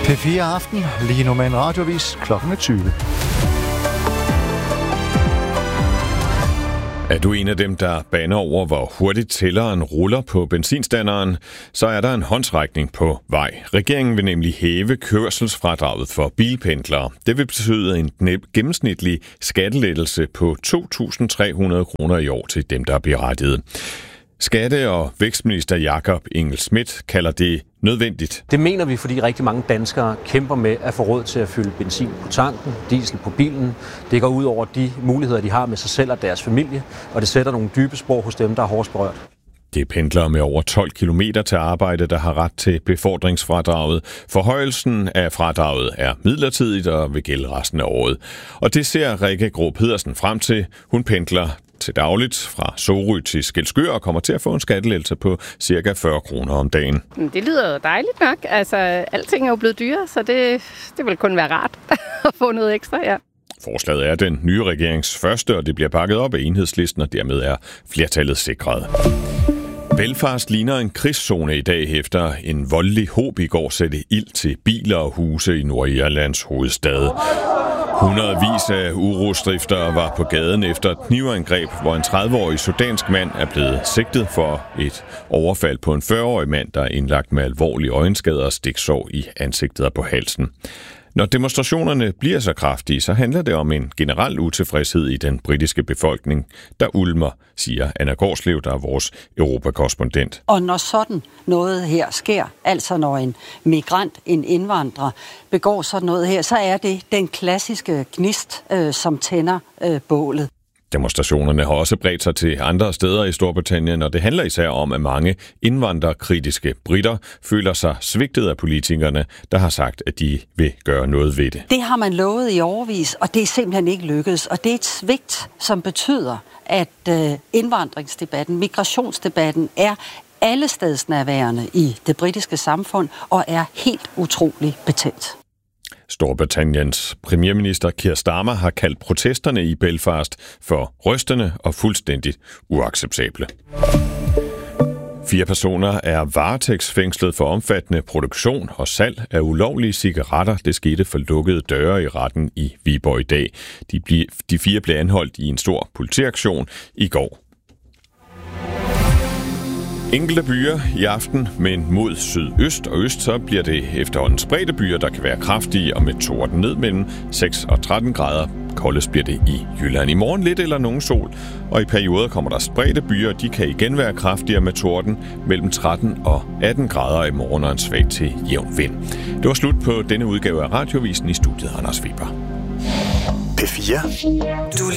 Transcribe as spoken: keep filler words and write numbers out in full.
P fire Aften, lige nu med en radiovis, klokken er tyve. Er du en af dem, der baner over, hvor hurtigt tælleren ruller på benzinstanderen, så er der en håndsrækning på vej. Regeringen vil nemlig hæve kørselsfradraget for bilpendlere. Det vil betyde en gennemsnitlig skattelettelse på to tusind tre hundrede kroner i år til dem, der er berettiget. Skatte- og vækstminister Jakob Engel-Schmidt kalder det nødvendigt. Det mener vi, fordi rigtig mange danskere kæmper med at få råd til at fylde benzin på tanken, diesel på bilen. Det går ud over de muligheder, de har med sig selv og deres familie, og det sætter nogle dybe spor hos dem, der er hårdest berørt. Det er pendlere med over tolv kilometer til arbejde, der har ret til befordringsfradraget. Forhøjelsen af fradraget er midlertidigt og vil gælde resten af året. Og det ser Rikke Grå Pedersen frem til. Hun pendler til dagligt fra Sorø til Skælskør og kommer til at få en skattelettelse på cirka fyrre kroner om dagen. Det lyder jo dejligt nok. Altså, alting er jo blevet dyrere, så det, det vil kun være rart at få noget ekstra, ja. Forslaget er den nye regerings første, og det bliver pakket op af Enhedslisten, og dermed er flertallet sikret. Belfast ligner en krigszone i dag efter en voldelig hob i går satte ild til biler og huse i Nordirlands hovedstad. Hundredvis af urostiftere var på gaden efter et knivangreb, hvor en tredive-årig sudansk mand er blevet sigtet for et overfald på en fyrre-årig mand, der er indlagt med alvorlige øjenskader og stiksår i ansigtet og på halsen. Når demonstrationerne bliver så kraftige, så handler det om en generel utilfredshed i den britiske befolkning, der ulmer, siger Anna Gårdslev, der er vores europakorrespondent. Og når sådan noget her sker, altså når en migrant, en indvandrer, begår sådan noget her, så er det den klassiske gnist, øh, som tænder øh, bålet. Demonstrationerne har også bredt sig til andre steder i Storbritannien, og det handler især om, at mange indvandrerkritiske briter føler sig svigtet af politikerne, der har sagt, at de vil gøre noget ved det. Det har man lovet i årevis, og det er simpelthen ikke lykkedes. Og det er et svigt, som betyder, at øh, indvandringsdebatten, migrationsdebatten er allestedsnærværende i det britiske samfund og er helt utrolig betændt. Storbritanniens premierminister Keir Starmer har kaldt protesterne i Belfast for rystende og fuldstændigt uacceptable. Fire personer er varetægtsfængslet for omfattende produktion og salg af ulovlige cigaretter. Det skete for lukkede døre i retten i Viborg i dag. De, ble, de fire blev anholdt i en stor politiaktion i går. Enkelte byer i aften, men mod sydøst og øst, så bliver det efterhånden spredte byer, der kan være kraftige og med torden ned mellem seks og tretten grader. Koldest bliver det i Jylland. I morgen lidt eller nogen sol, og i perioder kommer der spredte byer. De kan igen være kraftigere med torden mellem tretten og atten grader i morgen og en svag til jævn vind. Det var slut på denne udgave af Radiovisen. I studiet Anders Weber. P fire.